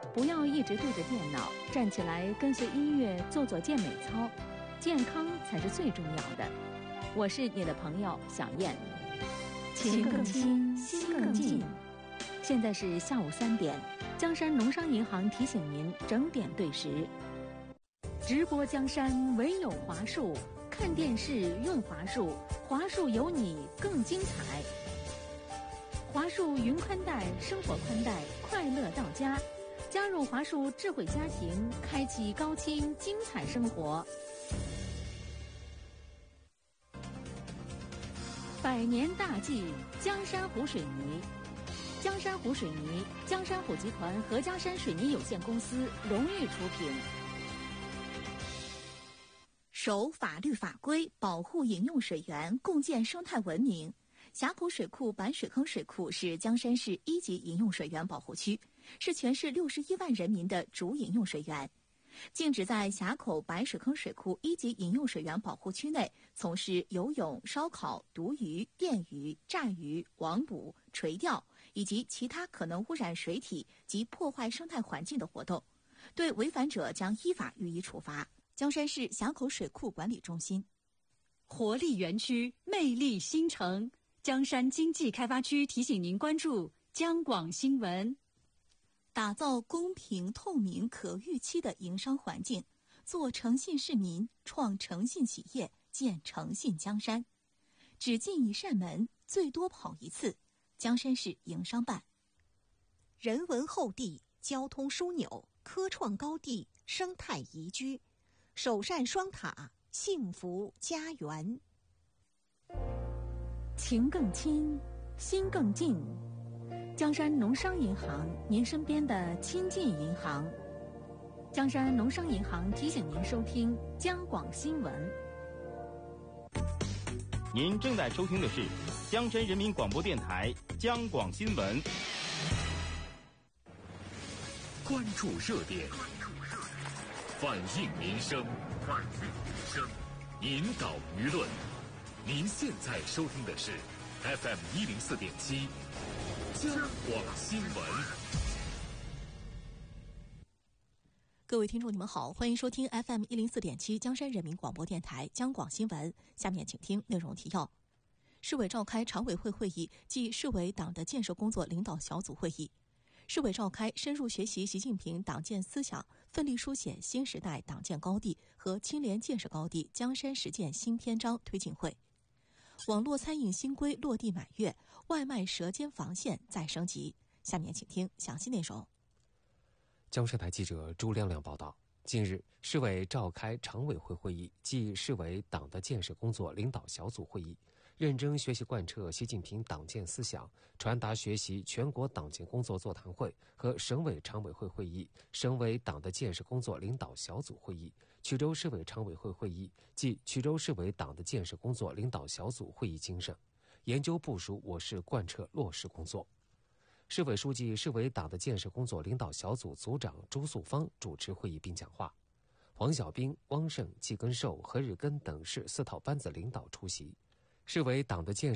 不要一直对着电脑，站起来跟随音乐做做健美操，健康才是最重要的。我是你的朋友小燕。情更亲，心更近。现在是下午3点，江山农商银行提醒您整点对时。直播江山唯有华数，看电视用华数，华数有你更精彩。华数云宽带，生活宽带，快乐到家。加入华数智慧家庭，开启高清精彩生活。100年大计，江山湖水泥。江山湖水泥，江山湖集团合家山水泥有限公司荣誉出品。 守法律法规，保护饮用水源，共建生态文明。峡口水库板水坑水库是江山市1级饮用水源保护区，是全市61万人民的主饮用水源。禁止在峡口板水坑水库1级饮用水源保护区内从事游泳、烧烤、毒鱼、电鱼、炸鱼、网捕、垂钓以及其他可能污染水体及破坏生态环境的活动，对违反者将依法予以处罚。江山市峡口水库管理中心。 活力园区，魅力新城。江山经济开发区提醒您关注江广新闻。 打造公平、透明、可预期的营商环境，做诚信市民，创诚信企业，建诚信江山。只进一扇门，最多跑一次。江山市营商办。 人文厚地，交通枢纽，科创高地，生态宜居，首善双塔，幸福家园。 情更亲，心更近。江山农商银行，您身边的亲近银行。江山农商银行提醒您收听江广新闻。 您正在收听的是江山人民广播电台江广新闻。 关注热点，反映民生，引导舆论。您现在收听的是 FM 104.7江广新闻。 各位听众，你们好，欢迎收听 FM 104.7江山人民广播电台江广新闻。下面请听内容提要：市委召开常委会会议暨市委党的建设工作领导小组会议。市委召开深入学习习近平党建思想，奋力书写新时代党建高地和青联建设高地江山实践新篇章推进会。网络餐饮新规落地满月，外卖舌尖防线再升级。下面请听详细内容。 江山台记者朱亮亮报道，近日，市委召开常委会会议暨市委党的建设工作领导小组会议，认真学习贯彻习近平党建思想，传达学习全国党建工作座谈会和省委常委会会议、省委党的建设工作领导小组会议、衢州市委常委会会议及衢州市委党的建设工作领导小组会议精神，研究部署我市贯彻落实工作。市委书记、市委党的建设工作领导小组组长朱素芳主持会议并讲话，黄小兵、汪胜、季根寿、何日根等市4套班子领导出席。市委党的建设